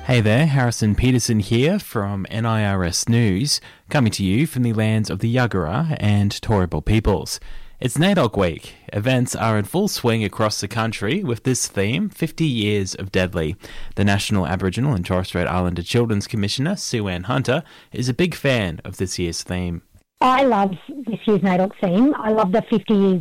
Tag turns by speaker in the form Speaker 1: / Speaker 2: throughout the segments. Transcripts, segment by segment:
Speaker 1: Hey there, Harrison Peterson here from NIRS News, coming to you from the lands of the Yagara and Turrbal peoples. It's NAIDOC Week. Events are in full swing across the country with this theme, 50 Years of Deadly. The National Aboriginal and Torres Strait Islander Children's Commissioner, Sue Ann Hunter, is a big fan of this year's theme.
Speaker 2: I love this year's NAIDOC theme. I love the 50 Years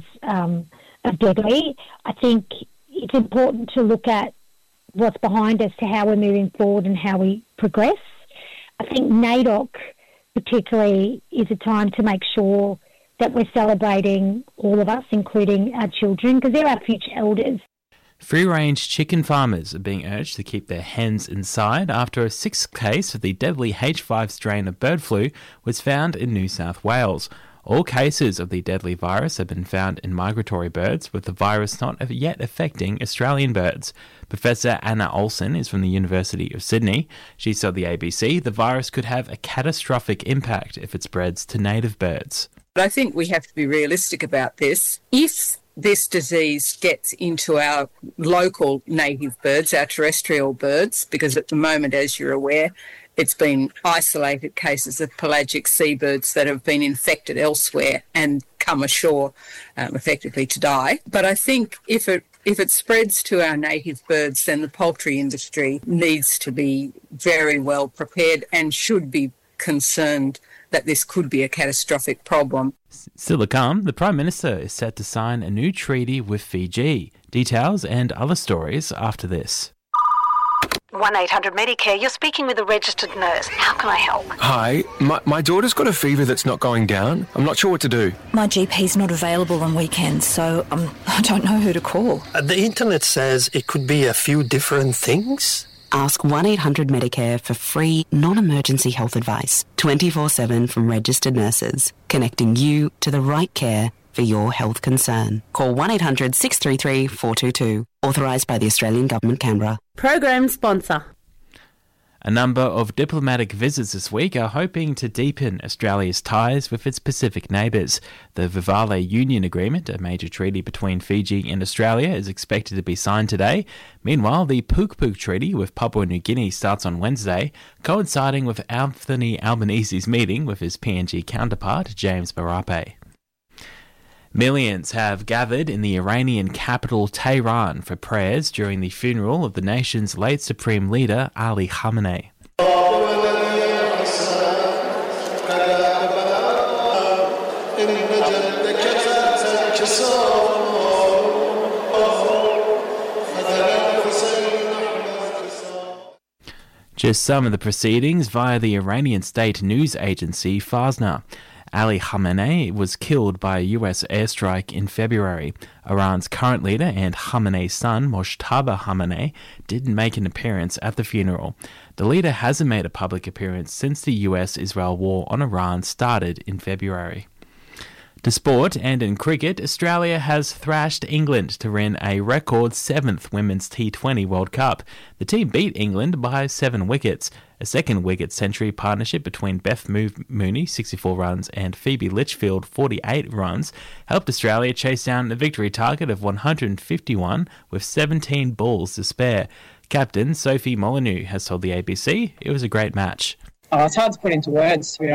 Speaker 2: of Deadly. I think it's important to look at what's behind us to how we're moving forward and how we progress. I think NAIDOC particularly is a time to make sure that we're celebrating all of us, including our children, because they're our future elders.
Speaker 1: Free-range chicken farmers are being urged to keep their hens inside after a sixth case of the deadly H5 strain of bird flu was found in New South Wales. All cases of the deadly virus have been found in migratory birds, with the virus not yet affecting Australian birds. Professor Anna Olsen is from the University of Sydney. She told the ABC the virus could have a catastrophic impact if it spreads to native birds.
Speaker 3: But I think we have to be realistic about this. If this disease gets into our local native birds, our terrestrial birds, because at the moment, as you're aware, it's been isolated cases of pelagic seabirds that have been infected elsewhere and come ashore effectively to die. But I think if it spreads to our native birds, then the poultry industry needs to be very well prepared and should be concerned that this could be a catastrophic problem.
Speaker 1: Still to come, the Prime Minister is set to sign a new treaty with Fiji. Details and other stories after this.
Speaker 4: 1-800-Medicare, you're speaking with a registered nurse. How can I help?
Speaker 5: Hi, my daughter's got a fever that's not going down. I'm not sure what to do.
Speaker 6: My GP's not available on weekends, so I don't know who to call.
Speaker 7: The internet says it could be a few different things.
Speaker 8: Ask 1-800-Medicare for free, non-emergency health advice, 24/7 from registered nurses, connecting you to the right care for your health concern. Call 1-800-633-422. Authorised by the Australian Government, Canberra.
Speaker 9: Program sponsor.
Speaker 1: A number of diplomatic visits this week are hoping to deepen Australia's ties with its Pacific neighbours. The Vivale Union Agreement, a major treaty between Fiji and Australia, is expected to be signed today. Meanwhile, the Puk Puk Treaty with Papua New Guinea starts on Wednesday, coinciding with Anthony Albanese's meeting with his PNG counterpart, James Marape. Millions have gathered in the Iranian capital Tehran for prayers during the funeral of the nation's late supreme leader, Ali Khamenei. Just some of the proceedings via the Iranian state news agency Fazna. Ali Khamenei was killed by a US airstrike in February. Iran's current leader and Khamenei's son, Mojtaba Khamenei, didn't make an appearance at the funeral. The leader hasn't made a public appearance since the US-Israel war on Iran started in February. To sport, and in cricket, Australia has thrashed England to win a record 7th Women's T20 World Cup. The team beat England by 7 wickets. A second wicket century partnership between Beth Mooney, 64 runs, and Phoebe Litchfield, 48 runs, helped Australia chase down a victory target of 151 with 17 balls to spare. Captain Sophie Molyneux has told the ABC it was a great match.
Speaker 10: It's hard to put into words, to be